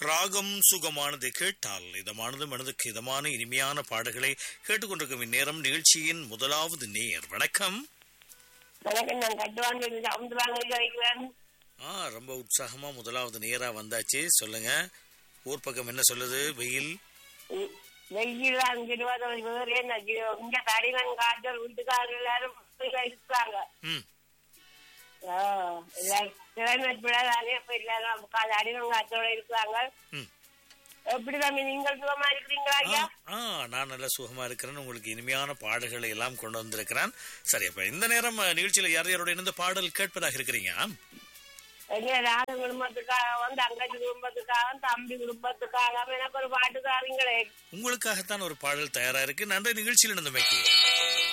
ராகம் சுகமானதை கேட்டால் இதமானது மனதுக்கு இதமான இனிமையான பாடல்களை கேட்டுக்கொண்டிருக்கும் இந்நேரம் நிகழ்ச்சியின் முதலாவது நேர். வணக்கம். ரொம்ப உற்சாகமா முதலாவது நேரா வந்தாச்சு. சொல்லுங்க, ஊர் பக்கம் என்ன சொல்லுது? வெயில் வெயில் காய்ச்சல் வீட்டுக்காரர் எல்லாரும் இருக்காங்க. நான் நல்ல சுகமா இருக்கிறேன். உங்களுக்கு இனிமையான பாடல்களை எல்லாம் கொண்டு வந்திருக்கிறேன். சரி, அப்ப இந்த நேரம் நிகழ்ச்சியில யார் யாரோட இணைந்த பாடல் கேட்பதாக இருக்கிறீங்க? ராக குடும்பத்துக்காக, தங்கச்சி குடும்பத்துக்காக, தம்பி குடும்பத்துக்காக எனக்கு ஒரு பாட்டுக்காரங்களே. உங்களுக்காகத்தான் ஒரு பாடல் தயாரா இருக்கு. நன்றி நிகழ்ச்சியில் இருந்தமைக்கு.